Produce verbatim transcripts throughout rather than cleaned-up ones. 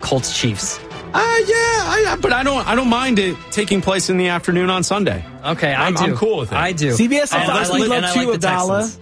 Colts Chiefs? Uh, yeah, I, but I don't I don't mind it taking place in the afternoon on Sunday. Okay, I I'm, do. I'm cool with it. I do. C B S and I, Fox I like, need and love I too, like the Abdallah. Texans.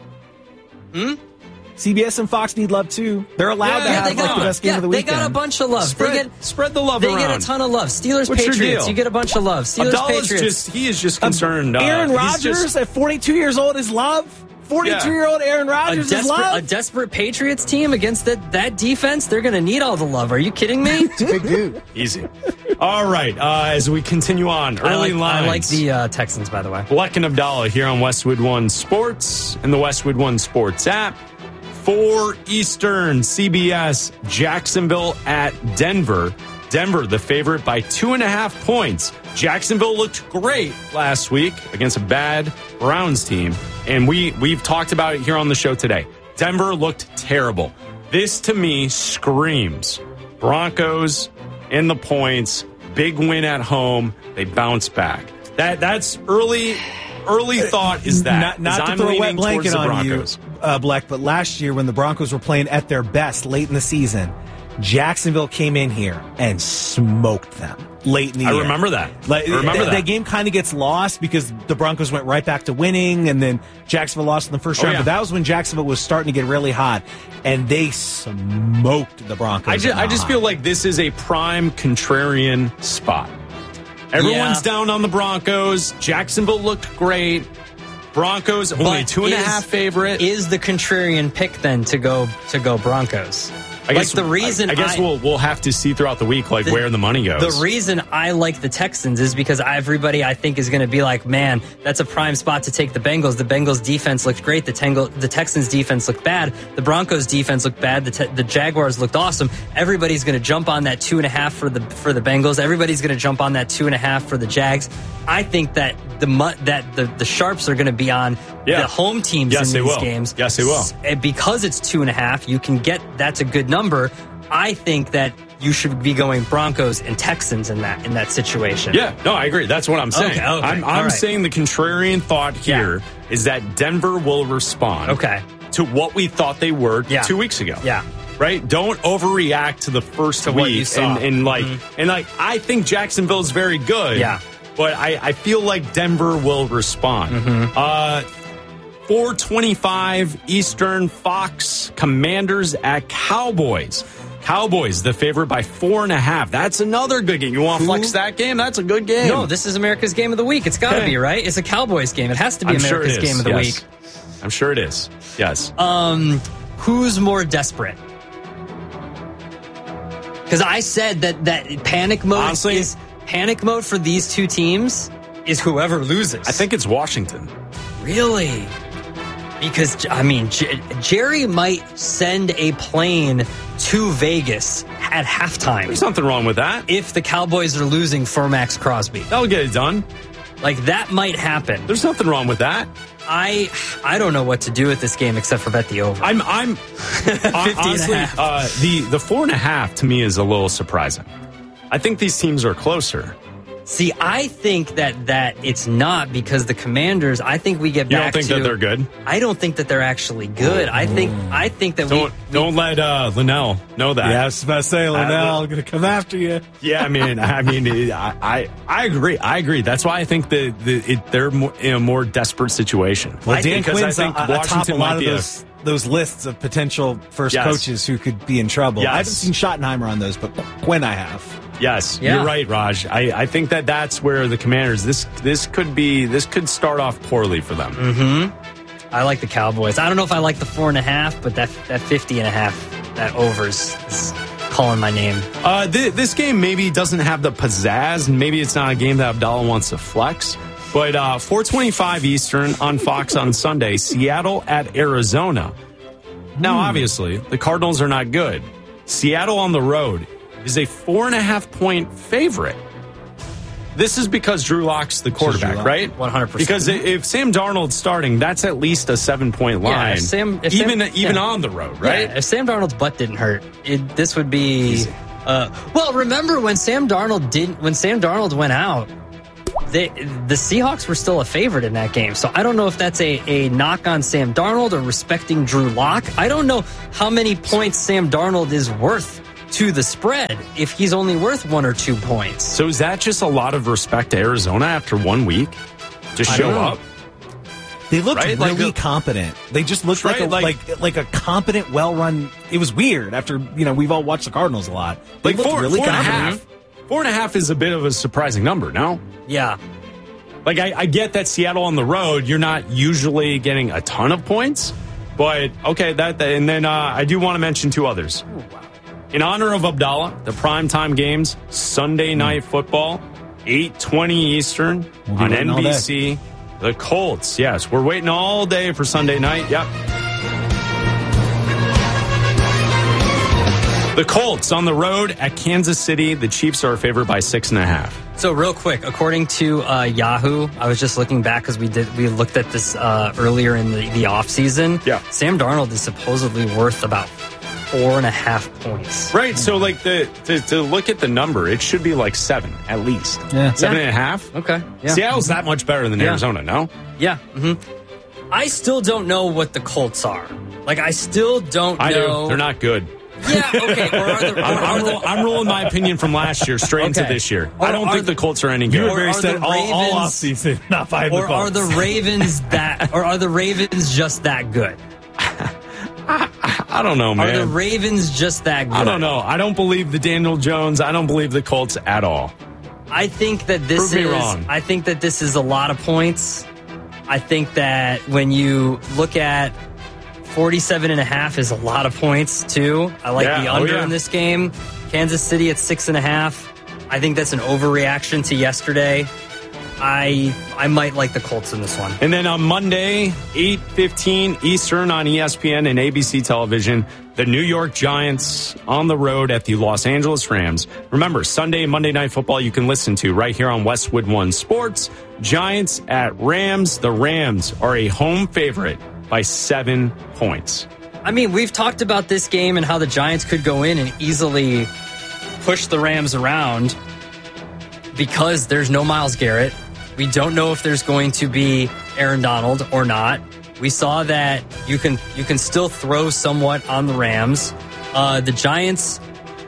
Hmm? C B S and Fox need love too. They're allowed Yeah, to yeah, have they got, like the best game yeah, of the they weekend. got a bunch of love. Spread, they get spread the love They around. get a ton of love. Steelers, What's your Patriots. deal? You get a bunch of love. Steelers, Abdullah's Patriots. just he is just concerned. Uh, Aaron he's Rodgers just- at forty-two years old is love. forty-two-year-old Aaron a Rodgers is desperate, a love. desperate Patriots team against that, that defense, they're going to need all the love. Are you kidding me? Big dude. Easy. All right. Uh, as we continue on, early I like, lines. I like the uh, Texans, by the way. Bleck and Abdallah here on Westwood One Sports and the Westwood One Sports app. Four Eastern, C B S, Jacksonville at Denver. Denver, the favorite by two and a half points. Jacksonville looked great last week against a bad Browns team, and we we've talked about it here on the show today. Denver looked terrible. This to me screams Broncos in the points, big win at home. They bounce back. That that's early. Early thought is that Not, not is to I'm throw a wet leaning towards blanket the on you, Broncos. uh, Bleck, but last year when the Broncos were playing at their best late in the season, Jacksonville came in here and smoked them late in the I year. remember that. Like, I remember th- that. that game kind of gets lost because the Broncos went right back to winning, and then Jacksonville lost in the first Oh, round. yeah. But that was when Jacksonville was starting to get really hot, and they smoked the Broncos. I just, in I just feel Anaheim. like this is a prime contrarian spot. Everyone's Yeah. down on the Broncos. Jacksonville looked great. Broncos only But two and a is- half favorite. Is the contrarian pick then to go to go Broncos? I guess like the reason I, I guess I- we'll we'll have to see throughout the week like The- where the money goes. The reason I like the Texans is because everybody I think is going to be like, man, that's a prime spot to take the Bengals. The Bengals defense looked great. The Tango, the Texans defense looked bad. The Broncos defense looked bad. The, te- the Jaguars looked awesome. Everybody's going to jump on that two and a half for the for the Bengals. Everybody's going to jump on that two and a half for the Jags. I think that the mu- that the, the sharps are going to be on Yeah. the home teams Yes, in they these will. games. Yes, they will. S- and because it's two and a half, you can get that's a good number. I think that you should be going Broncos and Texans in that in that situation. Yeah, no, I agree. That's what I'm saying. Okay, okay, I'm, all I'm right. saying the contrarian thought here is that Denver will respond Okay. to what we thought they were Yeah. two weeks ago. Yeah. Right? Don't overreact to the first To week. what you saw. And, and like, Mhm. and like, I think Jacksonville's very good. Yeah. But I, I feel like Denver will respond. Mm-hmm. Uh, four twenty-five Eastern, Fox Commanders at Cowboys. Cowboys, the favorite by four and a half. That's another good game. You want to Who- flex that game? That's a good game. No, this is America's game of the week. It's got to Okay. be, right? It's a Cowboys game. It has to be I'm sure America's it is. game of the yes. week. I'm sure it is. Yes. Um, who's more desperate? Because I said that that panic mode Honestly- is panic mode for these two teams is whoever loses. I think it's Washington. Really? Because, I mean, J- Jerry might send a plane to Vegas at halftime There's nothing wrong with that. if the Cowboys are losing for Max Crosby. That'll get it done. Like, that might happen. There's nothing wrong with that. I I don't know what to do with this game except for bet the over. I'm I'm hon- honestly and a half. uh, the the four and a half to me is a little surprising. I think these teams are closer. See, I think that that it's not because the Commanders. I think we get You back don't think to. that they're good? I don't think that they're actually good. I think I think that Don't we don't let uh, Linnell know that. Yeah, I was about to say, Linnell, Uh, going to come after you. Yeah, I mean, I mean, it- I, I, I agree. I agree. That's why I think that the, it, they're more, in a more desperate situation. Well, I Dan think, 'cause Quinn's I think a- atop a Washington lot might of be a- those, those lists of potential first Yes. coaches who could be in trouble. Yes. I haven't seen Schottenheimer on those, but Quinn I have. Yes, Yeah. you're right, Raj. I, I think that that's where the Commanders. This this could be this could start off poorly for them. Mm-hmm. I like the Cowboys. I don't know if I like the four and a half, but that that fifty and a half, that overs is calling my name. Uh, th- this game maybe doesn't have the pizzazz, and maybe it's not a game that Abdallah wants to flex. But uh, four twenty-five Eastern on Fox on Sunday, Seattle at Arizona. Now, obviously, the Cardinals are not good. Seattle on the road is a four and a half point favorite. This is because Drew Lock's the quarterback, Lock. right? one hundred percent. Because if Sam Darnold's starting, that's at least a seven point line. Yeah, if Sam- if Sam- even even yeah. on the road, right? Yeah, if Sam Darnold's butt didn't hurt, it, this would be. Easy. Uh, well, remember when Sam Darnold didn't? When Sam Darnold went out, they, the Seahawks were still a favorite in that game. So I don't know if that's a, a knock on Sam Darnold or respecting Drew Lock. I don't know how many points Sam Darnold is worth to the spread if he's only worth one or two points. So is that just a lot of respect to Arizona after one week to show up? They looked right? really like, competent. They just looked right? like, a, like like like a competent, well-run. It was weird after, you know, we've all watched the Cardinals a lot. They like looked four, really four and a competent. half. Four and a half is a bit of a surprising number, no? Yeah. Like, I, I get that Seattle on the road, you're not usually getting a ton of points, but okay, that, that and then uh, I do want to mention two others. Ooh, wow. In honor of Abdallah, the primetime games, Sunday Night Football, eight twenty Eastern We'll be on waiting all N B day. C. The Colts, yes, we're waiting all day for Sunday night. Yep. The Colts on the road at Kansas City. The Chiefs are favored by six and a half. So real quick, according to uh, Yahoo, I was just looking back because we did we looked at this uh, earlier in the, the offseason. Yeah. Sam Darnold is supposedly worth about four and a half points. Right, so like the to, to look at the number, it should be like seven at least. Yeah. Seven Yeah. and a half. Okay. Yeah. Seattle's that much better than Yeah. Arizona, no? Yeah. hmm I still don't know what the Colts are. Like, I still don't I know. do. They're not good. Yeah. Okay. Or are the, or I'm, are I'm, the, roll, I'm rolling my opinion from last year straight into Okay. this year. Or I don't are think the the- Colts are any You good. were Or very are set the all, all Ravens- offseason, not buying or the are Colts. the Ravens that? Or are the Ravens just that good? I don't know, man. Are the Ravens just that good? I don't know. I don't believe the Daniel Jones. I don't believe the Colts at all. I think that this Prove me is wrong. I think that this is a lot of points. I think that when you look at forty-seven and a half is a lot of points too. I like Yeah, the oh, under yeah. in this game. Kansas City at six and a half. I think that's an overreaction to yesterday. I I might like the Colts in this one. And then on Monday, eight fifteen Eastern on E S P N and A B C television, the New York Giants on the road at the Los Angeles Rams. Remember, Sunday and Monday Night Football you can listen to right here on Westwood One Sports. Giants at Rams. The Rams are a home favorite by seven points. I mean, we've talked about this game and how the Giants could go in and easily push the Rams around because there's no Myles Garrett. We don't know if there's going to be Aaron Donald or not. We saw that you can you can still throw somewhat on the Rams. Uh, the Giants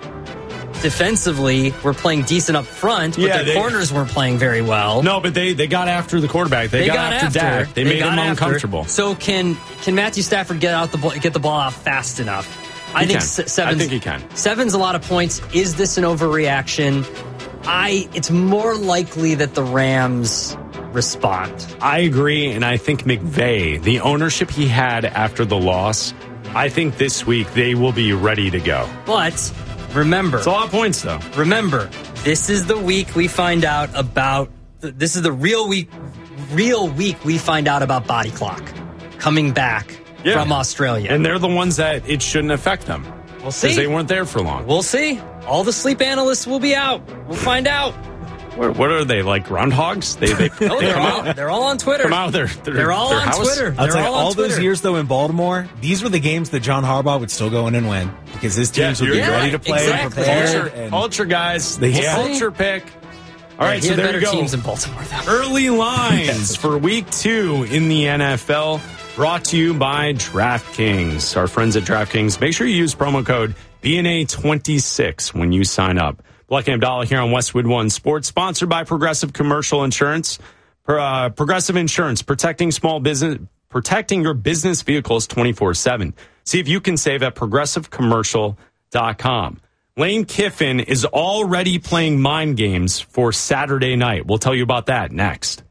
defensively were playing decent up front, but Yeah, their they- corners weren't playing very well. No, but they, they got after the quarterback. They, got, after Dak. They, made got him after. uncomfortable. So can can Matthew Stafford get out the ball, get the ball out fast enough? I He think can. se- seven's, I think he can. Seven's a lot of points. Is this an overreaction? I. It's more likely that the Rams respond. I agree, and I think McVay, the ownership he had after the loss, I think this week they will be ready to go. But remember, It's a lot of points, though. remember, this is the week we find out about. This is the real week. Real week we find out about Body Clock coming back Yeah. from Australia. And they're the ones that it shouldn't affect them. We'll see. Because they weren't there for long. We'll see. All the sleep analysts will be out. We'll find out. What, what are they, like groundhogs? They they, Oh, they they're, come all, out they're all on Twitter. come out of their, their, They're all their on house? Twitter. I'll They're tell you, all on all those Twitter. years, though, in Baltimore, these were the games that John Harbaugh would still go in and win because his teams Yeah, would be you're ready right. to play and Exactly. prepared. Culture, and- culture guys. They- It's a yeah. culture pick. All right, he so had there better you go. teams in Baltimore, though. Early lines for week two in the N F L brought to you by DraftKings. Our friends at DraftKings, make sure you use promo code B N A twenty-six when you sign up. Black and Abdallah here on Westwood One Sports, sponsored by Progressive Commercial Insurance. Uh, Progressive Insurance, protecting small business, protecting your business vehicles twenty-four seven. See if you can save at progressive commercial dot com. Lane Kiffin is already playing mind games for Saturday night. We'll tell you about that next.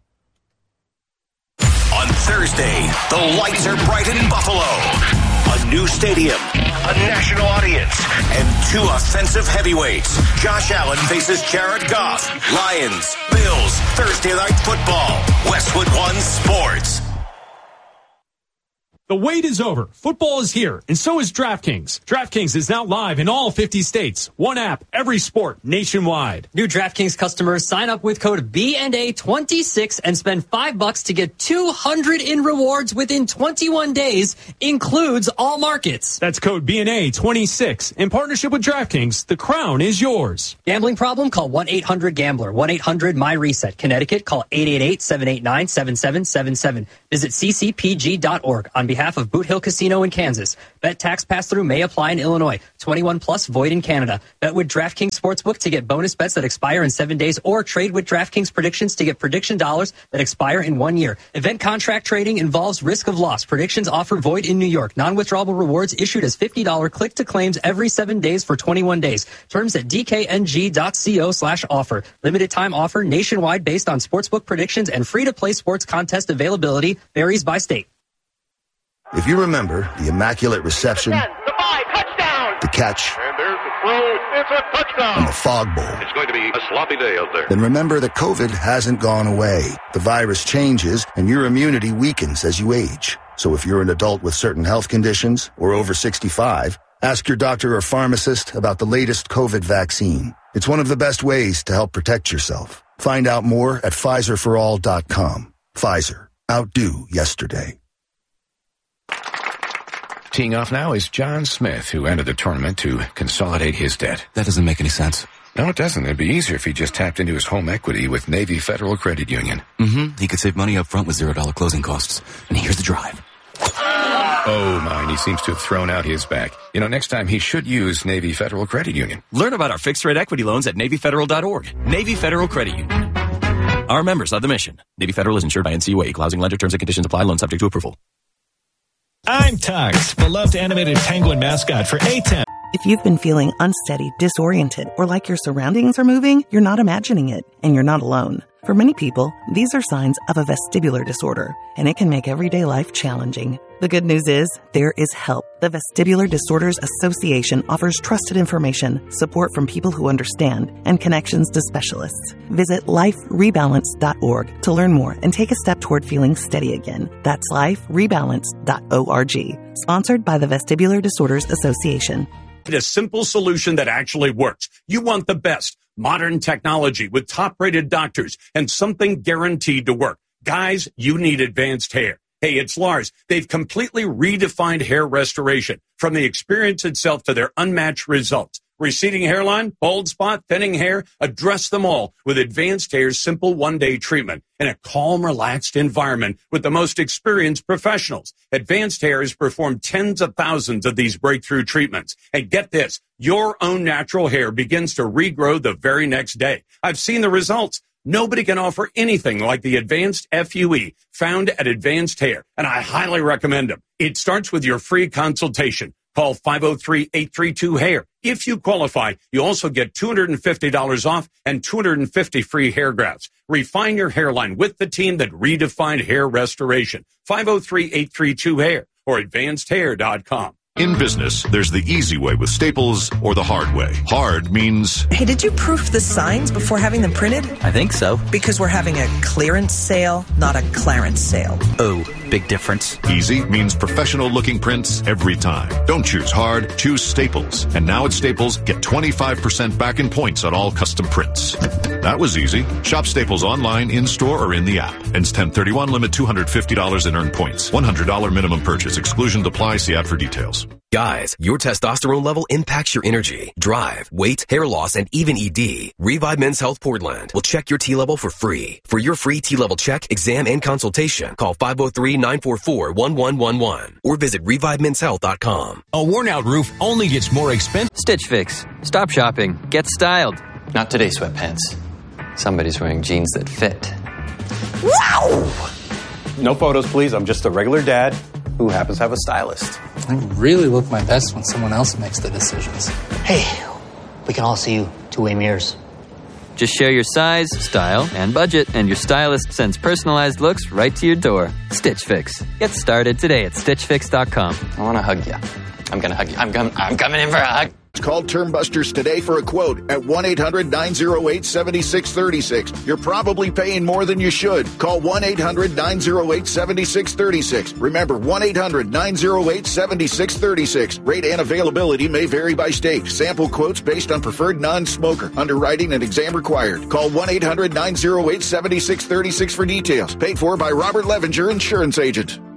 On Thursday, the lights are bright in Buffalo. A new stadium, a national audience, and two offensive heavyweights. Josh Allen faces Jared Goff. Lions, Bills, Thursday night football. Westwood One Sports. The wait is over. Football is here, and so is DraftKings. DraftKings is now live in all fifty states. One app, every sport, nationwide. New DraftKings customers sign up with code B N A twenty-six and spend five bucks to get two hundred in rewards within twenty-one days. Includes all markets. That's code B N A twenty-six. In partnership with DraftKings, the crown is yours. Gambling problem? Call one eight hundred gambler. one eight hundred my reset. Connecticut, call eight eight eight, seven eight nine, seven seven seven seven. Visit c c p g dot org. On behalf behalf of Boot Hill Casino in Kansas. Bet tax pass-through may apply in Illinois. twenty-one plus void in Canada. Bet with DraftKings Sportsbook to get bonus bets that expire in seven days or trade with DraftKings predictions to get prediction dollars that expire in one year. Event contract trading involves risk of loss. Predictions offer void in New York. Non-withdrawable rewards issued as fifty dollars click-to-claims every seven days for twenty-one days. Terms at dkng.co slash offer. Limited time offer nationwide based on sportsbook predictions and free-to-play sports contest availability varies by state. If you remember the immaculate reception, ten, the five, touchdown, the catch, and there's the throw, it's a touchdown, and the fog bowl, it's going to be a sloppy day out there. Then remember that COVID hasn't gone away. The virus changes, and your immunity weakens as you age. So if you're an adult with certain health conditions or over sixty-five, ask your doctor or pharmacist about the latest COVID vaccine. It's one of the best ways to help protect yourself. Find out more at Pfizer for all dot com. Pfizer. Outdo yesterday. Teeing off now is John Smith, who entered the tournament to consolidate his debt. That doesn't make any sense. No, it doesn't. It'd be easier if he just tapped into his home equity with Navy Federal Credit Union. Mm-hmm. He could save money up front with zero dollar closing costs. And here's the drive. Oh, my, and he seems to have thrown out his back. You know, next time he should use Navy Federal Credit Union. Learn about our fixed-rate equity loans at Navy Federal dot org. Navy Federal Credit Union. Our members of the mission. Navy Federal is insured by N C U A. Equal housing lender. Terms and conditions apply. Loan subject to approval. I'm Tux, beloved animated penguin mascot for A T E M. If you've been feeling unsteady, disoriented, or like your surroundings are moving, you're not imagining it, and you're not alone. For many people, these are signs of a vestibular disorder, and it can make everyday life challenging. The good news is, there is help. The Vestibular Disorders Association offers trusted information, support from people who understand, and connections to specialists. Visit life rebalance dot org to learn more and take a step toward feeling steady again. That's life rebalance dot org. Sponsored by the Vestibular Disorders Association. A simple solution that actually works. You want the best. Modern technology with top-rated doctors and something guaranteed to work. Guys, you need advanced hair. Hey, it's Lars. They've completely redefined hair restoration, from the experience itself to their unmatched results. Receding hairline, bald spot, thinning hair, address them all with Advanced Hair's simple one-day treatment in a calm, relaxed environment with the most experienced professionals. Advanced Hair has performed tens of thousands of these breakthrough treatments. And get this, your own natural hair begins to regrow the very next day. I've seen the results. Nobody can offer anything like the Advanced F U E found at Advanced Hair, and I highly recommend them. It starts with your free consultation. Call five oh three, eight three two, hair. If you qualify, you also get two hundred fifty dollars off and two hundred fifty free hair grafts. Refine your hairline with the team that redefined hair restoration. five oh three, eight three two, hair or advanced hair dot com. In business, there's the easy way with Staples or the hard way. Hard means... Hey, did you proof the signs before having them printed? I think so. Because we're having a clearance sale, not a Clarence sale. Oh, big difference. Easy means professional-looking prints every time. Don't choose hard, choose Staples. And now at Staples, get twenty-five percent back in points on all custom prints. That was easy. Shop Staples online, in-store, or in the app. Ends ten thirty-one, limit two hundred fifty dollars in earned points. one hundred dollars minimum purchase. Exclusions apply. See ad for details. Guys, your testosterone level impacts your energy, drive, weight, hair loss, and even E D. Revive Men's Health Portland will check your T level for free. For your free T level check, exam, and consultation, call five oh three, nine four four, one one one one or visit revive men's health dot com. A worn out roof only gets more expensive. Stitch Fix. Stop shopping. Get styled. Not today, sweatpants. Somebody's wearing jeans that fit. Wow! No photos, please. I'm just a regular dad who happens to have a stylist. I really look my best when someone else makes the decisions. Hey, we can all see you two-way mirrors. Just share your size, style, and budget, and your stylist sends personalized looks right to your door. Stitch Fix. Get started today at stitch fix dot com. I want to hug you. I'm going to hug you. I'm, com- I'm coming in for a hug. Call Termbusters today for a quote at one eight hundred, nine oh eight, seven six three six. You're probably paying more than you should. Call one eight hundred, nine oh eight, seven six three six. Remember, one eight hundred, nine oh eight, seven six three six. Rate and availability may vary by state. Sample quotes based on preferred non-smoker. Underwriting and exam required. Call one eight hundred, nine oh eight, seven six three six for details. Paid for by Robert Levinger, Insurance Agent.